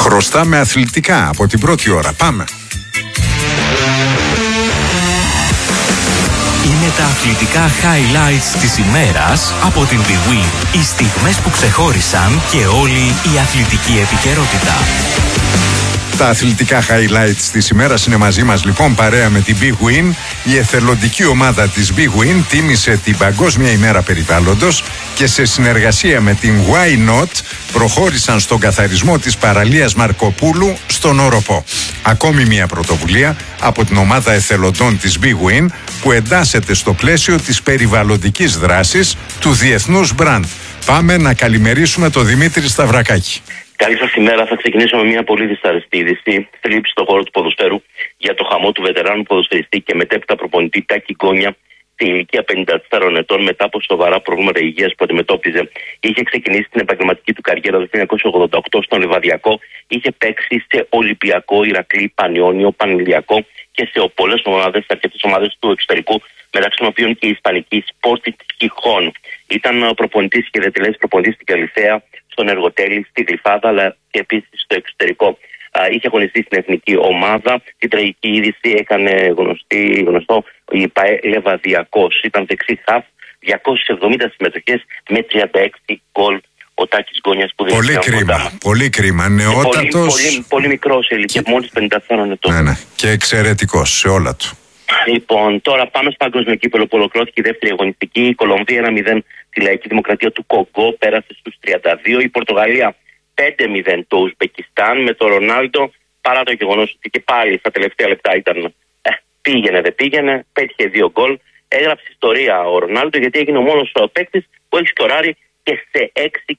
Χρωστάμε αθλητικά από την πρώτη ώρα. Πάμε. Είναι τα αθλητικά highlights της ημέρας από την Big Win. Οι στιγμές που ξεχώρισαν και όλη η αθλητική επικαιρότητα. Τα αθλητικά highlights της ημέρας είναι μαζί μας λοιπόν παρέα με την Big Win. Η εθελοντική ομάδα της Big Win τίμησε την Παγκόσμια ημέρα περιβάλλοντος και σε συνεργασία με την Why Not προχώρησαν στον καθαρισμό της παραλίας Μαρκοπούλου στον Όροπο. Ακόμη μια πρωτοβουλία από την ομάδα εθελοντών της Big Win που εντάσσεται στο πλαίσιο της περιβαλλοντικής δράσης του διεθνούς μπραντ. Πάμε να καλημερίσουμε τον Δημήτρη Σταυρακάκη. Καλή σας ημέρα. Θα ξεκινήσω με μια πολύ δυσάρεστη είδηση. Θλίψη στον χώρο του ποδοσφαίρου για το χαμό του βετεράνου ποδοσφαιριστή και μετέπειτα προπονητή Τάκη Γκόνια στην ηλικία 54 ετών μετά από σοβαρά προβλήματα υγείας που αντιμετώπιζε. Είχε ξεκινήσει την επαγγελματική του καριέρα το 1988 στον Λιβαδιακό. Είχε παίξει σε Ολυμπιακό, Ηρακλή, Πανιόνιο, Πανηλιακό και σε πολλές ομάδες, αρκετές ομάδες του εξωτερικού, μεταξύ των οποίων και η Ισπανική Sporting Gijón. Ήταν προπονητής και διατελέστης προπονητής στην Καλυθέα, στον Εργοτέλη, στη Γλυφάδα, αλλά και επίσης στο εξωτερικό. Είχε αγωνιστεί στην εθνική ομάδα. Την τραγική είδηση έκανε γνωστό η ΠΑΕ Λεβαδιακός. Ήταν δεξί χαφ, 270 συμμετοχές με 36 γκολ. Ο Τάκης Γκόνιας που δεν πολύ κρίμα, πολύ κρίμα. Νεότατος. Πολύ μικρός σε ηλικία, μόλις 54 ετών. Ναι. Και εξαιρετικός σε όλα του. Λοιπόν, τώρα πάμε στο παγκόσμιο κύπελλο που ολοκληρώθηκε η δεύτερη αγωνιστική. Η Κολομβία 1-0 τη Λαϊκή Δημοκρατία του Κογκό, πέρασε στους 32. Η Πορτογαλία 5-0 το Ουσμπεκιστάν με τον Ρονάλντο, παρά το γεγονός ότι και πάλι στα τελευταία λεπτά ήταν πήγαινε δεν πήγαινε, πέτυχε 2 γκολ. Έγραψε ιστορία ο Ρονάλντο γιατί έγινε ο μόνος παίκτης που έχει σκοράρει και σε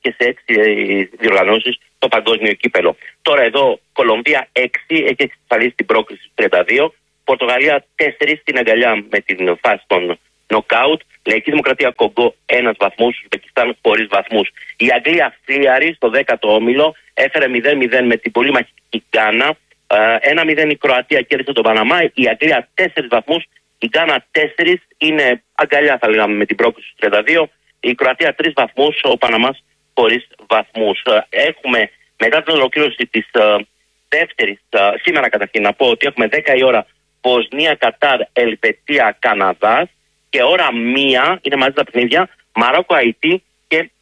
6 διοργανώσεις το παγκόσμιο κύπελλο. Τώρα εδώ Κολομβία 6 έχει εξασφαλίσει την πρόκριση στους 32. Πορτογαλία 4 στην αγκαλιά με την φάση των νοκάουτ. Λαϊκή Δημοκρατία Κογκό 1 βαθμούς, Ουσμπεκιστάν χωρίς βαθμούς. Η Αγγλία φλίαρη στο 10ο όμιλο, έφερε 0-0 με την πολύ μαχητική Γκάνα. 1-0 η Κροατία κέρδισε τον Παναμά. Η Αγγλία 4 βαθμούς, η Γκάνα 4, είναι αγκαλιά θα λέγαμε με την πρόκληση στους 32. Η Κροατία 3 βαθμούς, ο Παναμάς χωρίς βαθμούς. Έχουμε μετά την ολοκλήρωση της δεύτερης, σήμερα καταρχήν να πω ότι έχουμε 10 η ώρα Βοσνία, Κατάρ, Ελβετία, Καναδάς και ώρα 1 είναι μαζί τα παιχνίδια Μαρόκο, Αϊτή και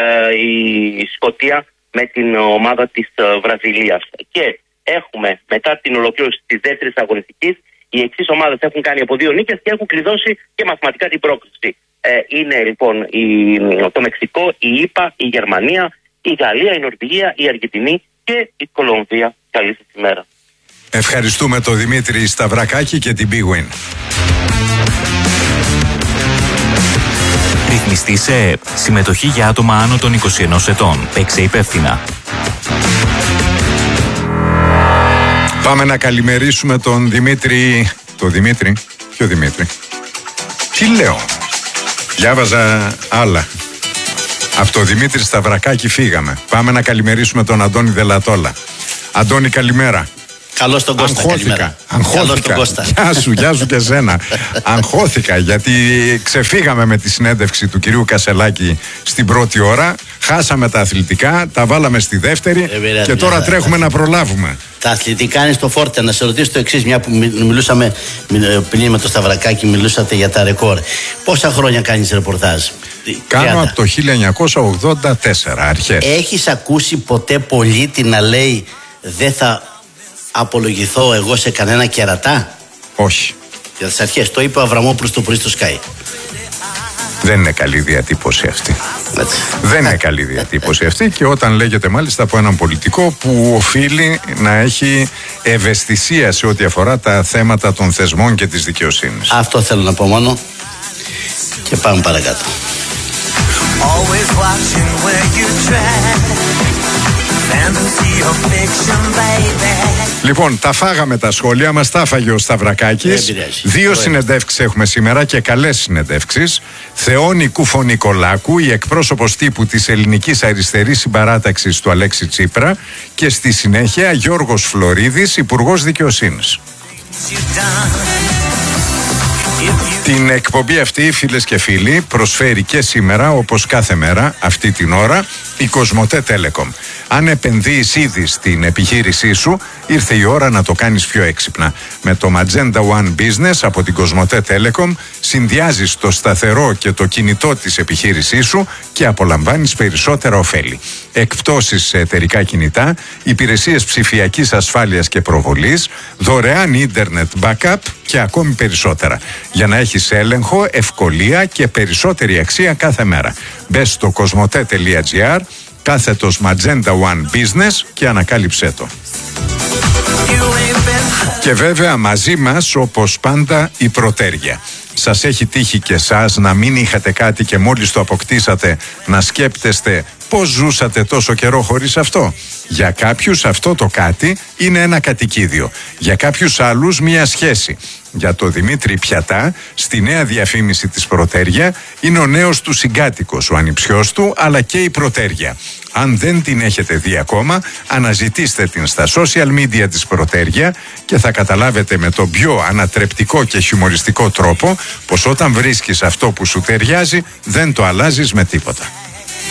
η Σκωτία με την ομάδα της Βραζιλίας. Και έχουμε μετά την ολοκλήρωση της δεύτερης αγωνιστικής οι εξής ομάδες έχουν κάνει από 2 νίκες και έχουν κλειδώσει και μαθηματικά την πρόκληση. Είναι λοιπόν το Μεξικό, η ΙΠΑ, η Γερμανία, η Γαλλία, η Νορβηγία, η Αργεντινή και η Κολομβία. Καλή σας ημέρα. Ευχαριστούμε τον Δημήτρη Σταυρακάκη και την Big Win. Ρυθμιστή σε ΕΕΠ. Συμμετοχή για άτομα άνω των 21 ετών. Παίξε υπεύθυνα. Πάμε να καλημερίσουμε τον Δημήτρη. Το Δημήτρη. Ποιο Δημήτρη? Τι λέω? Διάβαζα άλλα. Από το Δημήτρη Σταυρακάκη φύγαμε. Πάμε να καλημερίσουμε τον Αντώνη Δελατόλα. Αντώνη, καλημέρα. Καλώς τον Κώστα. Αγχώθηκα. Γεια σου και εσένα. Αγχώθηκα γιατί ξεφύγαμε με τη συνέντευξη του κυρίου Κασελάκη στην πρώτη ώρα. Χάσαμε τα αθλητικά, τα βάλαμε στη δεύτερη και τώρα τρέχουμε να προλάβουμε. Τα αθλητικά είναι στο φόρτε. Να σε ρωτήσω το εξής, μια που μιλούσαμε πριν με το Σταυρακάκη, μιλούσατε για τα ρεκόρ. Πόσα χρόνια κάνεις ρεπορτάζ? Κάνω από το 1984 αρχές. Έχεις ακούσει ποτέ πολίτη να λέει δεν θα απολογηθώ εγώ σε κανένα κερατά? Όχι. Για τις αρχές το είπε ο Αβραμόπουλος το πρωί στο Sky. Δεν είναι καλή διατύπωση αυτή. Δεν είναι καλή διατύπωση αυτή και όταν λέγεται μάλιστα από έναν πολιτικό που οφείλει να έχει ευαισθησία σε ό,τι αφορά τα θέματα των θεσμών και της δικαιοσύνης. Αυτό θέλω να πω μόνο και πάμε παρακάτω. Λοιπόν, τα φάγαμε τα σχόλια μας, τα φάγε ο Σταυρακάκης. 2 συνεντεύξεις έχουμε σήμερα και καλές συνεντεύξεις. Θεόνη Κουφο-Νικολάκου, η εκπρόσωπος τύπου της ελληνικής αριστερής συμπαράταξης του Αλέξη Τσίπρα, και στη συνέχεια Γιώργος Φλωρίδης, υπουργός δικαιοσύνης. Την εκπομπή αυτή, φίλες και φίλοι, προσφέρει και σήμερα, όπως κάθε μέρα, αυτή την ώρα, η Κοσμοτέ Telecom. Αν επενδύεις ήδη στην επιχείρησή σου, ήρθε η ώρα να το κάνεις πιο έξυπνα. Με το Magenta One Business από την Κοσμοτέ Telecom συνδυάζεις το σταθερό και το κινητό της επιχείρησής σου και απολαμβάνεις περισσότερα ωφέλη. Εκπτώσεις σε εταιρικά κινητά, υπηρεσίες ψηφιακής ασφάλειας και προβολής, δωρεάν ίντερνετ backup και ακόμη περισσότερα. Για να έχεις έλεγχο, ευκολία και περισσότερη αξία κάθε μέρα. Μπες στο cosmote.gr / Magenta One Business και ανακάλυψέ το. Και βέβαια μαζί μας, όπως πάντα, η Πρωτέρια. Σας έχει τύχει και εσάς να μην είχατε κάτι και μόλις το αποκτήσατε να σκέπτεστε πώς ζούσατε τόσο καιρό χωρίς αυτό? Για κάποιους αυτό το κάτι είναι ένα κατοικίδιο. Για κάποιους άλλους μια σχέση. Για το Δημήτρη Πιατά, στη νέα διαφήμιση της Πρωτέρια, είναι ο νέος του συγκάτοικος, ο ανιψιός του, αλλά και η Πρωτέρια. Αν δεν την έχετε δει ακόμα, αναζητήστε την στα social media της Πρωτέρια και θα καταλάβετε με τον πιο ανατρεπτικό και χιουμοριστικό τρόπο πως όταν βρίσκεις αυτό που σου ταιριάζει, δεν το αλλάζεις με τίποτα.